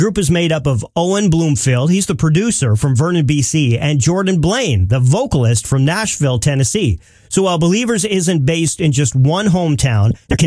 Group is made up of Owen Bloomfield, he's the producer from Vernon, BC, and Jordan Blaine, the vocalist from Nashville, Tennessee. So while Believers isn't based in just one hometown, they're